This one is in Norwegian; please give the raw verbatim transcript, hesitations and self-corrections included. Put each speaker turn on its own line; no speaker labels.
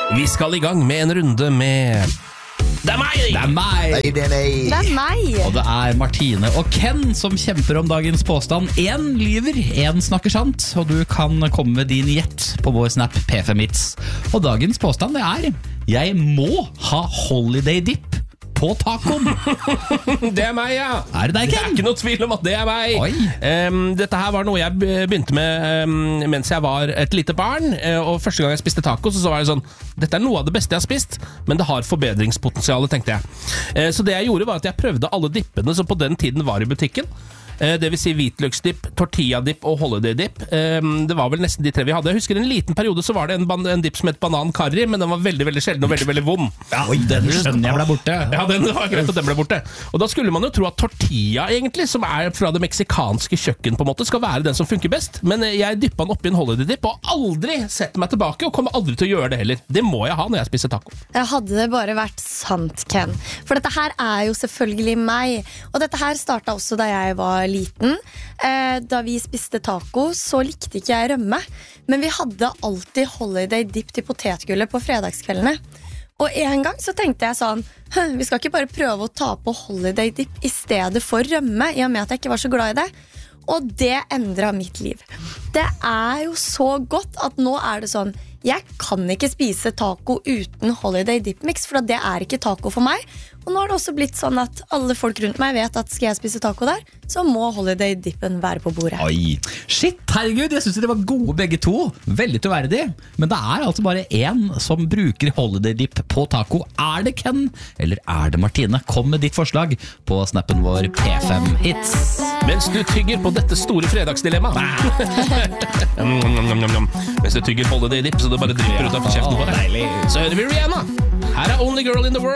Vi skal i gang med en runde med Det er meg!
Det er meg!
Nei, det er nei.
Det er meg.
Og det er Martine og Ken som kjemper om dagens påstand. En lyver, en snakker sant. Og du kan komme med din gjett på vår snap P fem Hits. Og dagens påstand det er: jeg må ha holiday dip på tacoen.
Det er meg, ja.
Er det deg,
Det er
Ken?
ikke noe tvil om at det er meg.
Oi.
um, Dette her var noe jeg begynte med um, mens jeg var et lite barn. uh, Og første gang jeg spiste taco, så, så var det sånn: dette er noe av det beste jeg har spist, men det har forbedringspotensial, tenkte jeg. uh, Så det jeg gjorde var at jeg prøvde alle dippene som på den tiden var i butikken. Det vil si hvitløksdipp, tortilla-dipp og holiday-dipp. Det var vel nesten de tre vi hadde. Jeg husker en liten periode så var det en, en dipp som het banan curry, men den var veldig veldig sjelden og veldig veldig vond.
Ja, oi, den skjønner jeg ble borte.
Ja, den var greit at den ble borte. Og da skulle man jo tro at tortilla egentlig, som er fra det meksikanske kjøkken på en måte, skal være den som funker best. Men jeg dyppet den oppi en holiday-dipp og aldri sett meg tilbake, og kommer aldri til å gjøre det heller. Det må jeg ha når jeg spiser taco.
Hadde det bare vært sant, Ken. For dette her er jo selvfølgelig meg. Og dette her startet også da jeg var liten. eh, Da vi spiste taco, så likte ikke jeg rømme. Men vi hadde alltid holiday dip til potetgullet på fredagskveldene. Og en gang så tenkte jeg sånn: vi skal ikke bare prøve å ta på holiday dip i stedet for rømme, i og med at jeg ikke var så glad i det. Og det endret mitt liv. Det er jo så godt at nå er det sånn: jeg kan ikke spise taco uten holiday dip mix, for det er ikke taco for meg. Og nå har det også blitt sånn at alle folk rundt meg vet at skal jeg spise taco der, så må holiday dippen være på bordet.
Oi, shit, herregud, jeg synes dere var gode begge to. Veldig tilverdig. Men det er altså bare en som bruker holiday dip på taco. Er det Ken, eller er det Martine? Kom med ditt forslag på snappen vår P fem Hits.
Mens du tygger på dette store fredagsdilemma Mens du tygger holiday dip så det bare drypper ut av kjeften på deg, så hører vi Rihanna. Her er Only Girl in the World.